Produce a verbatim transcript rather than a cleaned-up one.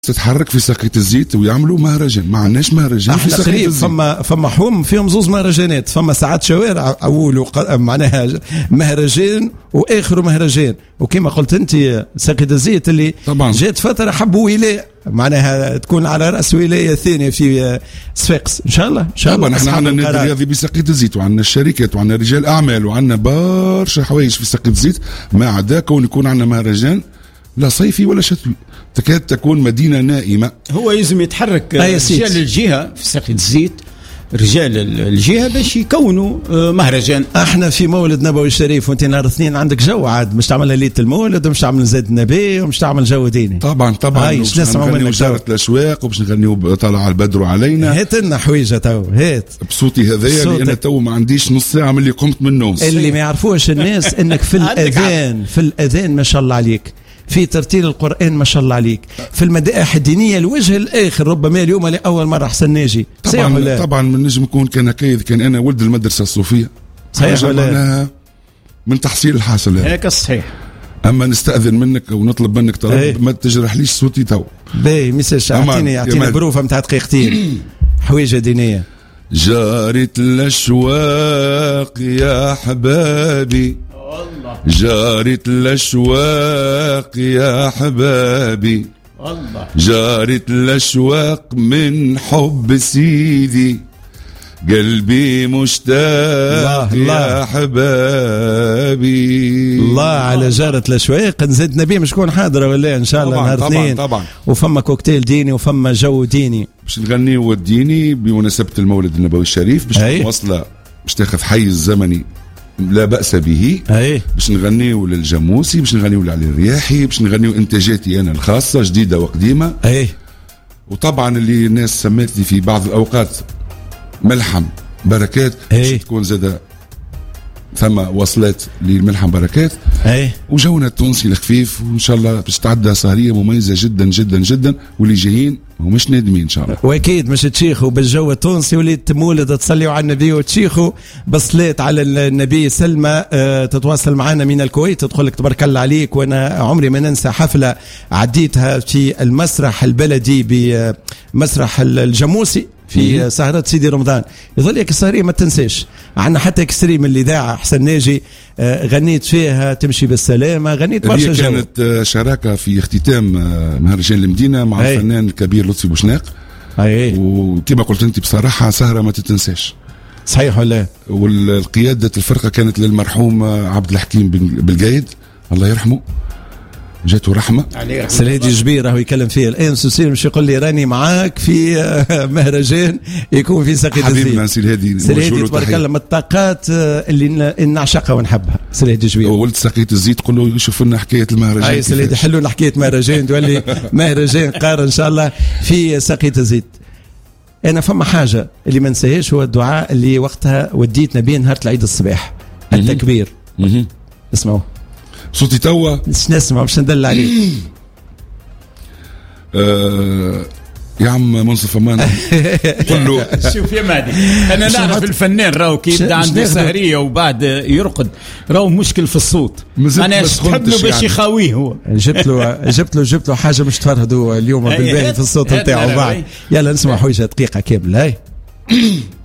تتحرك في ساقية الزيت ويعملوا مهرجان. ما عندناش مهرجان في ساقية الزيت. فما فما حوم فيهم زوز مهرجانات، فما ساعات شوارع اولوا معناها مهرجان واخر مهرجان. وكما قلت انت ساقية الزيت اللي طبعا جات فتره حبوا ولايه معناها تكون على راس ولايه ثانيه في صفاقس ان شاء الله. ان شاء الله طبعا احنا عندنا النادي الرياضي بساقية الزيت وعندنا الشركات وعندنا رجال اعمال وعندنا برشا حوايج في ساقية الزيت، ما عدا كون يكون عندنا مهرجان لا صيفي ولا شتوي. تكاد تكون مدينة نائمة. هو يلزم يتحرك رجال الجهة في ساقية الزيت، رجال الجهة باش يكونوا مهرجان. احنا في مولد نبوي الشريف وانت نهار اثنين عندك جو عاد، مش تعمل ليلة المولد ومش تعمل زاد النبي ومش تعمل جو ديني. طبعا طبعا باش نسمعوا منك وزارة الأشواق وباش نغنيو طلع البدر علينا. هات لنا حويجة تو هات بصوتي هذايا لأن تو ما عنديش نص ساعة من اللي قمت من النوم. اللي ما يعرفوش الناس انك في الأذان في الأذان ما شاء الله عليك، في ترتيل القرآن ما شاء الله عليك، في المدائح الدينية الوجه الآخر ربما اليوم لأول مرة حسن ناجي. طبعا طبعا من نجم نكون كان هكايا كان أنا ولد المدرسة الصوفية صحيح ولا من تحصيل الحاصل هيك صحيح. أما نستأذن منك ونطلب منك طلب ايه؟ ما تجرحليش صوتي تو باهي مساج اعطيني اعطيني بروفة متاع دقيقتين حويجة دينية. جارت الأشواق يا حبابي جارت الأشواق يا حبابي الله جارت الأشواق من حب سيدي قلبي مشتاق يا حبابي. الله على جارة الأشواق. نزيد نبي مش كون حاضرة ولا إن شاء الله نهار اثنين طبعا وفما كوكتيل ديني وفما جو ديني باش نغنيو الديني بمناسبة المولد النبوي الشريف باش توصل باش تاخذ حيز زمني لا بأس به. أيه. باش نغنيو للجاموسي باش نغنيو لعلي الرياحي باش نغنيو انتاجاتي انا الخاصه جديده وقديمه. أيه. وطبعا اللي الناس سمتني في بعض الاوقات ملحم بركات باش أيه. تكون زاد ثم وصلات للملحم بركات. أيه. وجونا التونسي الخفيف وان شاء الله باش تعدى سهريه مميزه جدا جدا جدا واللي جايين ومش نادمين ان شاء الله. واكيد مش تشيخوا بالجو التونسي وليت مولد تصليوا على النبي وتشيخوا بالصلاة على النبي. سلمى أه تتواصل معنا من الكويت تدخل لك تبارك الله عليك. وانا عمري ما ننسى حفله عديتها في المسرح البلدي بمسرح الجاموسي في سهرة سيدي رمضان. يظل لك السهرية ما تنساش. عندنا حتى كسري من الإذاعة حسن ناجي آه غنيت فيها تمشي بالسلامة. غنيت برشا جو. كانت شراكة في اختتام مهرجان المدينة مع أي. الفنان الكبير لطفي بوشناق. أي. وكما قلت أنت بصراحة سهرة ما تتنساش. صحيح ولا؟ والقيادة الفرقة كانت للمرحوم عبد الحكيم بالقايد الله يرحمه جاته رحمة. سليدي جبير راهو يكلم فيه الان سوسير مش يقول لي راني معاك في مهرجان يكون في ساقية الزيت. حبيبنا سليدي سليدي تبارك الله من الطاقات اللي نعشقها ونحبها. سليدي جبير ولد ساقية الزيت قول له يشوف لنا حكاية المهرجان. اي سليدي حلو لنا حكاية مهرجان تولي مهرجان قار ان شاء الله في ساقية الزيت. انا فما حاجة اللي ما نساهاش هو الدعاء اللي وقتها وديتنا بين نهار العيد الصباح التكبير. اسمعوا صوتي توا مش نسمع مش ندل عليه. آه يا عم منصف امان قل له شوف يا مهدي انا نعرف الفنان راهو كي يبدا عنده سهريه وبعد يرقد راهو مشكل في الصوت. انا اشتغل له باش يخاويه هو. جبت له جبت له جبت له حاجه مش تفرهدوا اليوم بالباهي في الصوت نتاعو. بعد يلا نسمع حويجه دقيقه كامله. هاي